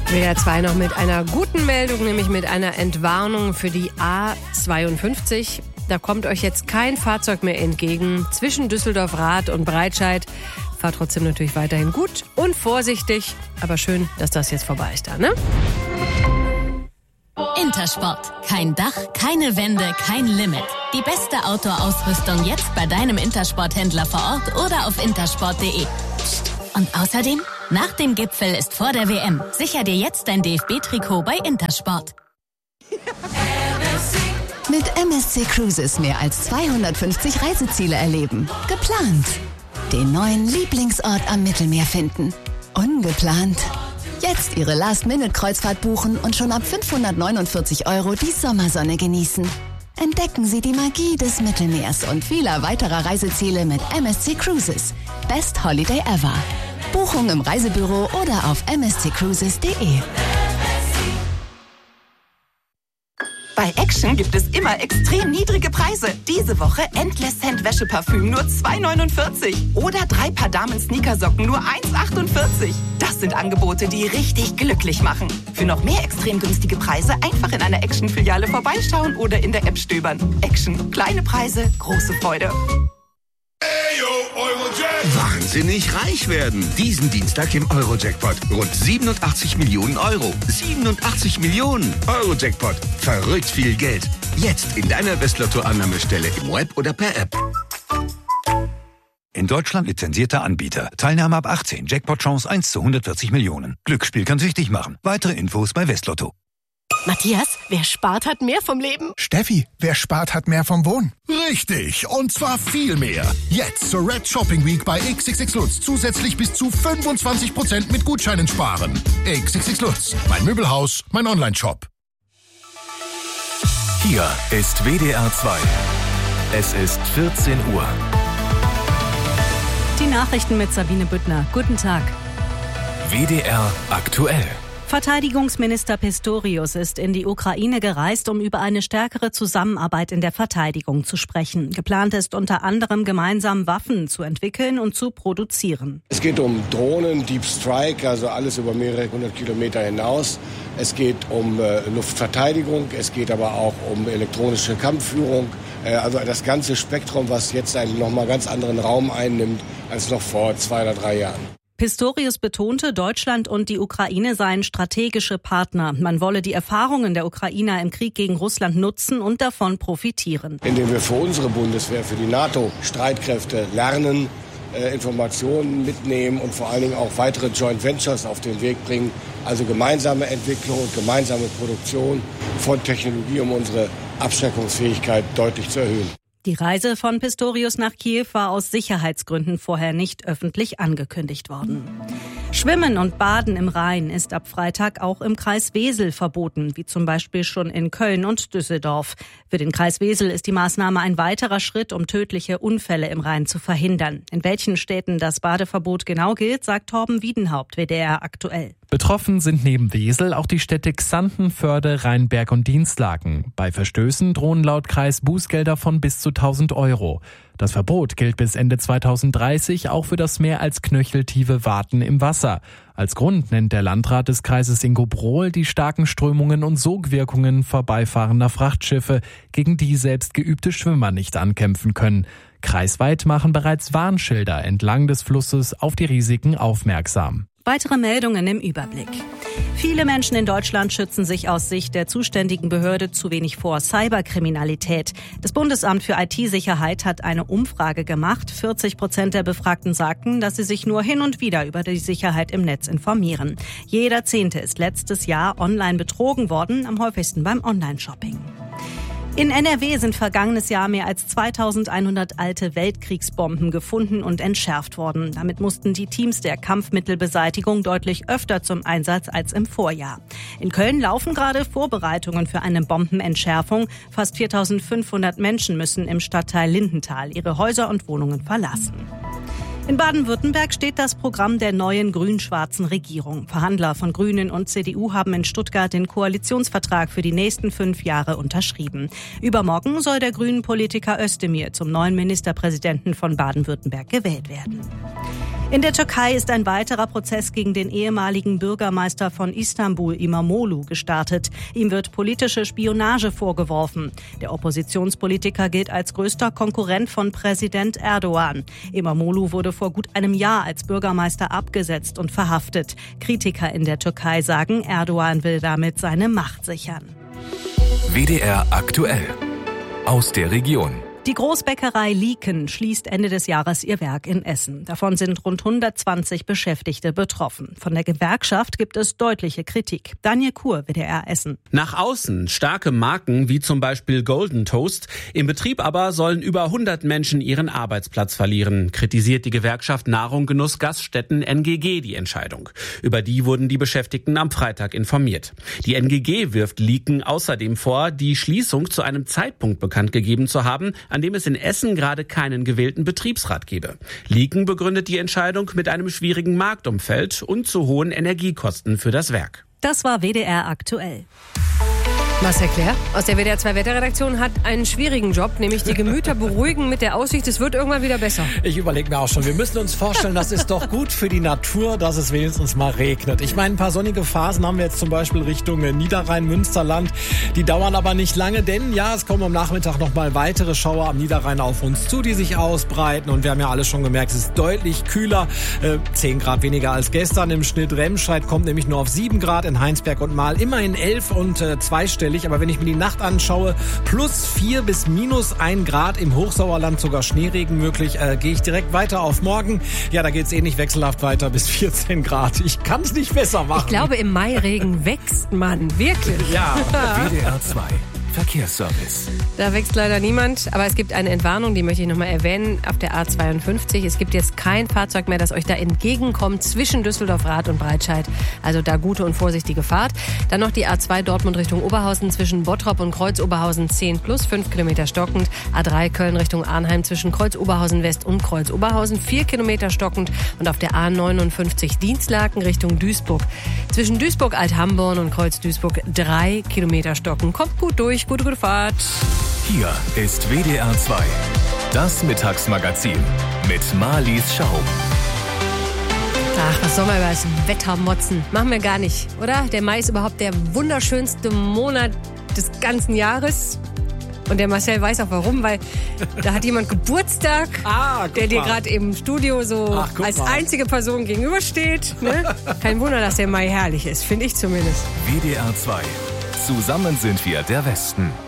WDR 2 noch mit einer guten Meldung, nämlich mit einer Entwarnung für die A52. Da kommt euch jetzt kein Fahrzeug mehr entgegen. Zwischen Düsseldorf-Rath und Breitscheid. Fahrt trotzdem natürlich weiterhin gut und vorsichtig. Aber schön, dass das jetzt vorbei ist da, ne? Intersport. Kein Dach, keine Wände, kein Limit. Die beste Outdoor-Ausrüstung jetzt bei deinem Intersport-Händler vor Ort oder auf intersport.de. Und außerdem, nach dem Gipfel ist vor der WM. Sicher dir jetzt dein DFB-Trikot bei Intersport. Mit MSC Cruises mehr als 250 Reiseziele erleben. Geplant. Den neuen Lieblingsort am Mittelmeer finden. Ungeplant. Jetzt Ihre Last-Minute-Kreuzfahrt buchen und schon ab 549 € die Sommersonne genießen. Entdecken Sie die Magie des Mittelmeers und vieler weiterer Reiseziele mit MSC Cruises. Best Holiday ever. Buchung im Reisebüro oder auf msccruises.de. Bei Action gibt es immer extrem niedrige Preise. Diese Woche Endless Scent Wäscheparfüm nur 2,49 € oder 3 Paar Damen-Sneakersocken nur 1,48 €. Das sind Angebote, die richtig glücklich machen. Für noch mehr extrem günstige Preise einfach in einer Action-Filiale vorbeischauen oder in der App stöbern. Action. Kleine Preise, große Freude. Wahnsinnig reich werden. Diesen Dienstag im Euro-Jackpot. Rund 87 Millionen €. 87 Millionen! Euro-Jackpot. Verrückt viel Geld. Jetzt in deiner Westlotto-Annahmestelle im Web oder per App. In Deutschland lizenzierter Anbieter. Teilnahme ab 18. Jackpot-Chance 1 zu 140 Millionen. Glücksspiel kann süchtig machen. Weitere Infos bei Westlotto. Matthias, wer spart, hat mehr vom Leben. Steffi, wer spart, hat mehr vom Wohnen. Richtig, und zwar viel mehr. Jetzt zur Red Shopping Week bei XXX Lutz zusätzlich bis zu 25% mit Gutscheinen sparen. XXX Lutz, mein Möbelhaus, mein Online-Shop. Hier ist WDR 2. Es ist 14 Uhr. Die Nachrichten mit Sabine Büttner. Guten Tag. WDR aktuell. Verteidigungsminister Pistorius ist in die Ukraine gereist, um über eine stärkere Zusammenarbeit in der Verteidigung zu sprechen. Geplant ist unter anderem, gemeinsam Waffen zu entwickeln und zu produzieren. Es geht um Drohnen, Deep Strike, also alles über mehrere hundert Kilometer hinaus. Es geht um Luftverteidigung, es geht aber auch um elektronische Kampfführung. Also das ganze Spektrum, was jetzt einen nochmal ganz anderen Raum einnimmt als noch vor 2 oder 3 Jahren. Pistorius betonte, Deutschland und die Ukraine seien strategische Partner. Man wolle die Erfahrungen der Ukrainer im Krieg gegen Russland nutzen und davon profitieren. Indem wir für unsere Bundeswehr, für die NATO-Streitkräfte lernen, Informationen mitnehmen und vor allen Dingen auch weitere Joint Ventures auf den Weg bringen. Also gemeinsame Entwicklung und gemeinsame Produktion von Technologie, um unsere Abschreckungsfähigkeit deutlich zu erhöhen. Die Reise von Pistorius nach Kiew war aus Sicherheitsgründen vorher nicht öffentlich angekündigt worden. Schwimmen und Baden im Rhein ist ab Freitag auch im Kreis Wesel verboten, wie zum Beispiel schon in Köln und Düsseldorf. Für den Kreis Wesel ist die Maßnahme ein weiterer Schritt, um tödliche Unfälle im Rhein zu verhindern. In welchen Städten das Badeverbot genau gilt, sagt Torben Wiedenhaupt, WDR aktuell. Betroffen sind neben Wesel auch die Städte Xanten, Förde, Rheinberg und Dinslaken. Bei Verstößen drohen laut Kreis Bußgelder von bis zu 1.000 €. Das Verbot gilt bis Ende 2030 auch für das mehr als knöcheltiefe Warten im Wasser. Als Grund nennt der Landrat des Kreises Ingo Brohl die starken Strömungen und Sogwirkungen vorbeifahrender Frachtschiffe, gegen die selbst geübte Schwimmer nicht ankämpfen können. Kreisweit machen bereits Warnschilder entlang des Flusses auf die Risiken aufmerksam. Weitere Meldungen im Überblick. Viele Menschen in Deutschland schützen sich aus Sicht der zuständigen Behörde zu wenig vor Cyberkriminalität. Das Bundesamt für IT-Sicherheit hat eine Umfrage gemacht. 40% der Befragten sagten, dass sie sich nur hin und wieder über die Sicherheit im Netz informieren. Jeder Zehnte ist letztes Jahr online betrogen worden, am häufigsten beim Online-Shopping. In NRW sind vergangenes Jahr mehr als 2100 alte Weltkriegsbomben gefunden und entschärft worden. Damit mussten die Teams der Kampfmittelbeseitigung deutlich öfter zum Einsatz als im Vorjahr. In Köln laufen gerade Vorbereitungen für eine Bombenentschärfung. Fast 4500 Menschen müssen im Stadtteil Lindenthal ihre Häuser und Wohnungen verlassen. In Baden-Württemberg steht das Programm der neuen grün-schwarzen Regierung. Verhandler von Grünen und CDU haben in Stuttgart den Koalitionsvertrag für die nächsten 5 Jahre unterschrieben. Übermorgen soll der Grünen-Politiker Özdemir zum neuen Ministerpräsidenten von Baden-Württemberg gewählt werden. In der Türkei ist ein weiterer Prozess gegen den ehemaligen Bürgermeister von Istanbul, İmamoğlu, gestartet. Ihm wird politische Spionage vorgeworfen. Der Oppositionspolitiker gilt als größter Konkurrent von Präsident Erdogan. İmamoğlu wurde vor gut einem Jahr als Bürgermeister abgesetzt und verhaftet. Kritiker in der Türkei sagen, Erdogan will damit seine Macht sichern. WDR aktuell. Aus der Region. Die Großbäckerei Lieken schließt Ende des Jahres ihr Werk in Essen. Davon sind rund 120 Beschäftigte betroffen. Von der Gewerkschaft gibt es deutliche Kritik. Daniel Kur, WDR Essen. Nach außen starke Marken wie zum Beispiel Golden Toast. Im Betrieb aber sollen über 100 Menschen ihren Arbeitsplatz verlieren, kritisiert die Gewerkschaft Nahrung, Genuss, Gaststätten NGG die Entscheidung. Über die wurden die Beschäftigten am Freitag informiert. Die NGG wirft Lieken außerdem vor, die Schließung zu einem Zeitpunkt bekannt gegeben zu haben, an dem es in Essen gerade keinen gewählten Betriebsrat gebe. Lieken begründet die Entscheidung mit einem schwierigen Marktumfeld und zu hohen Energiekosten für das Werk. Das war WDR aktuell. Marcel Claire aus der WDR 2 Wetterredaktion hat einen schwierigen Job, nämlich die Gemüter beruhigen mit der Aussicht, es wird irgendwann wieder besser. Ich überlege mir auch schon, wir müssen uns vorstellen, das ist doch gut für die Natur, dass es wenigstens mal regnet. Ich meine, ein paar sonnige Phasen haben wir jetzt zum Beispiel Richtung Niederrhein, Münsterland. Die dauern aber nicht lange, denn ja, es kommen am Nachmittag noch mal weitere Schauer am Niederrhein auf uns zu, die sich ausbreiten. Und wir haben ja alles schon gemerkt, es ist deutlich kühler, 10 Grad weniger als gestern im Schnitt. Remscheid kommt nämlich nur auf 7 Grad, in Heinsberg und Mahl immerhin 11 und zweistellig. Aber wenn ich mir die Nacht anschaue, +4 bis -1 Grad, im Hochsauerland sogar Schneeregen möglich, gehe ich direkt weiter auf morgen. Ja, da geht's ähnlich wechselhaft weiter bis 14 Grad. Ich kann es nicht besser machen. Ich glaube, im Mairegen wächst man, wirklich. Ja. WDR 2. Verkehrsservice. Da wächst leider niemand, aber es gibt eine Entwarnung, die möchte ich nochmal erwähnen, auf der A52. Es gibt jetzt kein Fahrzeug mehr, das euch da entgegenkommt zwischen Düsseldorf-Rath und Breitscheid. Also da gute und vorsichtige Fahrt. Dann noch die A2 Dortmund Richtung Oberhausen zwischen Bottrop und Kreuz-Oberhausen 10 plus 5 Kilometer stockend. A3 Köln Richtung Arnheim zwischen Kreuz-Oberhausen West und Kreuz-Oberhausen 4 Kilometer stockend. Und auf der A59 Dienstlaken Richtung Duisburg. Zwischen Duisburg-Alt-Hamborn und Kreuz-Duisburg 3 Kilometer stockend. Kommt gut durch. Gute Fahrt. Hier ist WDR 2. Das Mittagsmagazin mit Marlies Schau. Ach, was soll man über das Wetter motzen? Machen wir gar nicht, oder? Der Mai ist überhaupt der wunderschönste Monat des ganzen Jahres. Und der Marcel weiß auch warum, weil da hat jemand Geburtstag, der dir gerade im Studio so als einzige Person gegenübersteht. Ne? Kein Wunder, dass der Mai herrlich ist, finde ich zumindest. WDR 2. Zusammen sind wir der Westen.